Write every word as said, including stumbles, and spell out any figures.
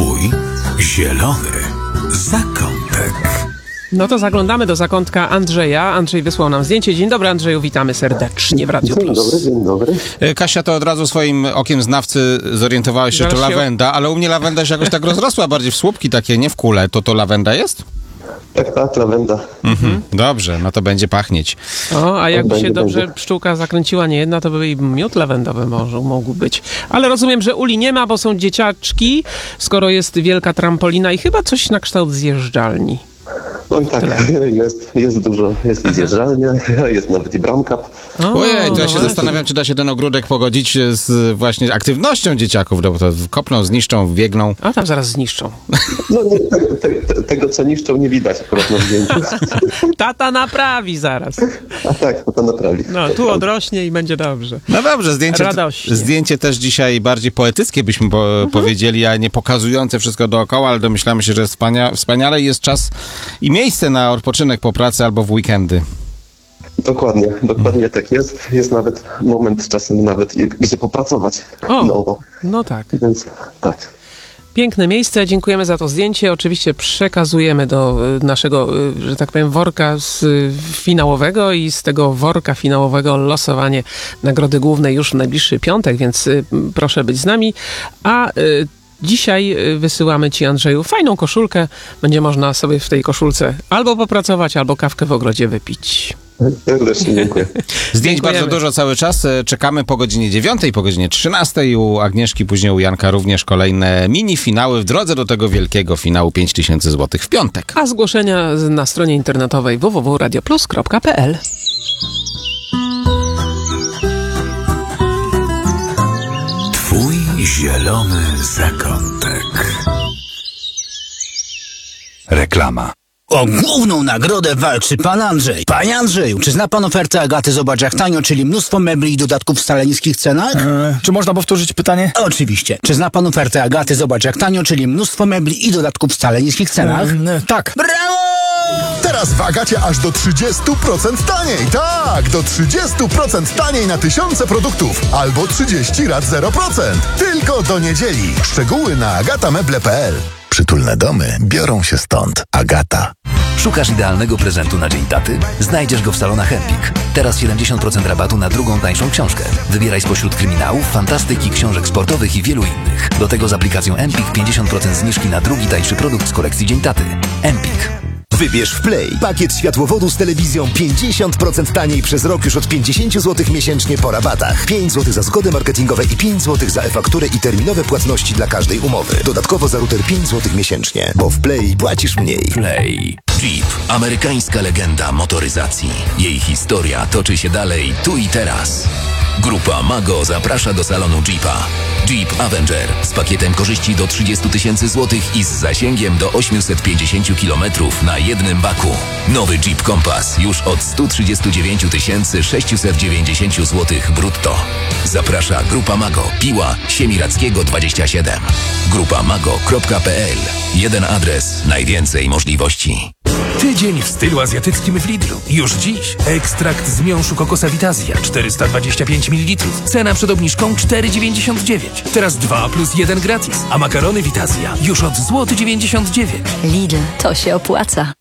Twój zielony zakątek. No to zaglądamy do zakątka Andrzeja. Andrzej wysłał nam zdjęcie. Dzień dobry, Andrzeju, witamy serdecznie w Radiu Plus. Dzień dobry, dzień dobry. Kasia to od razu swoim okiem znawcy zorientowała się, że to Zaraz się- lawenda, ale u mnie lawenda się jakoś tak rozrosła bardziej w słupki takie, nie w kule. To to lawenda jest? Tak, tak, lawenda. Mhm. Dobrze, no to będzie pachnieć. O, a jakby Będzie, się dobrze będzie. pszczółka zakręciła nie jedna, to by i miód lawendowy może, mógł być. Ale rozumiem, że uli nie ma, bo są dzieciaczki, skoro jest wielka trampolina i chyba coś na kształt zjeżdżalni. No i tak, jest, jest dużo, jest i zjeżdżalnia, jest nawet i bramka. O, Ojej, to ja no się właśnie. zastanawiam, czy da się ten ogródek pogodzić z właśnie aktywnością dzieciaków, no bo to kopną, zniszczą, biegną. A tam zaraz zniszczą. No nie, te, te, te, tego co niszczą nie widać akurat na zdjęciu. Tata naprawi zaraz. A tak, to, to naprawi. No, tu odrośnie i będzie dobrze. No dobrze, zdjęcie, Radośnie. zdjęcie też dzisiaj bardziej poetyckie byśmy po, powiedzieli, a nie pokazujące wszystko dookoła, ale domyślamy się, że jest wspania, wspaniale i jest czas i miejsce na odpoczynek po pracy albo w weekendy. Dokładnie, dokładnie tak jest. Jest nawet moment czasem nawet, i- gdzie popracować. O, No, no tak. więc tak. Piękne miejsce, dziękujemy za to zdjęcie. Oczywiście przekazujemy do y, naszego, y, że tak powiem, worka z, y, finałowego i z tego worka finałowego losowanie nagrody głównej już w najbliższy piątek, więc y, proszę być z nami. A y, dzisiaj y, wysyłamy Ci, Andrzeju, fajną koszulkę. Będzie można sobie w tej koszulce albo popracować, albo kawkę w ogrodzie wypić. Serdecznie dziękuję. Zdjęć Dziękujemy. bardzo dużo cały czas. E, Czekamy po godzinie dziewiątej, po godzinie trzynastej. U Agnieszki, później u Janka również kolejne mini-finały w drodze do tego wielkiego finału pięć tysięcy złotych w piątek. A zgłoszenia z- na stronie internetowej w w w kropka radioplus kropka p l. Twój zielony zakątek. Reklama. O główną nagrodę walczy pan Andrzej. Panie Andrzeju, czy zna pan ofertę Agaty Zobacz jak tanio, czyli mnóstwo mebli i dodatków w wcale niskich cenach? E, czy można powtórzyć pytanie? Oczywiście. Czy zna pan ofertę Agaty Zobacz jak tanio, czyli mnóstwo mebli i dodatków w wcale niskich cenach? E, tak. Brawo! Teraz w Agacie aż do trzydzieści procent taniej. Tak, do trzydzieści procent taniej na tysiące produktów. Albo trzydzieści rat zero procent. Tylko do niedzieli. Szczegóły na agatameble kropka p l. Przytulne domy biorą się stąd. Agata. Szukasz idealnego prezentu na Dzień Taty? Znajdziesz go w salonach Empik. Teraz siedemdziesiąt procent rabatu na drugą tańszą książkę. Wybieraj spośród kryminałów, fantastyki, książek sportowych i wielu innych. Do tego z aplikacją Empik pięćdziesiąt procent zniżki na drugi tańszy produkt z kolekcji Dzień Taty. Empik. Wybierz w Play pakiet światłowodu z telewizją pięćdziesiąt procent taniej przez rok już od pięćdziesiąt złotych miesięcznie po rabatach. pięć złotych za zgody marketingowe i pięć złotych za e-fakturę i terminowe płatności dla każdej umowy. Dodatkowo za router pięć złotych miesięcznie, bo w Play płacisz mniej. Play. Jeep. Amerykańska legenda motoryzacji. Jej historia toczy się dalej tu i teraz. Grupa Mago zaprasza do salonu Jeepa. Jeep Avenger z pakietem korzyści do trzydzieści tysięcy złotych i z zasięgiem do osiemset pięćdziesiąt kilometrów na jednym baku. Nowy Jeep Compass już od sto trzydzieści dziewięć tysięcy sześćset dziewięćdziesiąt złotych brutto. Zaprasza Grupa Mago, Piła, Siemirackiego dwadzieścia siedem. grupa mago kropka p l. Jeden adres, najwięcej możliwości. Tydzień w stylu azjatyckim w Lidlu. Już dziś ekstrakt z miąższu kokosa Vitazja czterysta dwadzieścia pięć mililitrów. Cena przed obniżką cztery dziewięćdziesiąt dziewięć. Teraz dwa plus jeden gratis. A makarony Vitazja już od złoty dziewięćdziesiąt dziewięć. Lidl, to się opłaca.